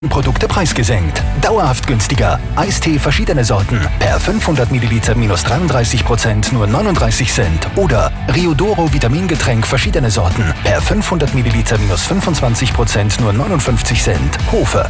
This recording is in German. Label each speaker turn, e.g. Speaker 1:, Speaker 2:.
Speaker 1: Produkte preisgesenkt. Dauerhaft günstiger. Eistee verschiedene Sorten. Per 500 Milliliter minus 33%, nur 39 Cent. Oder Riodoro Vitamingetränk verschiedene Sorten. Per 500 Milliliter minus 25%, nur 59 Cent. Hofe.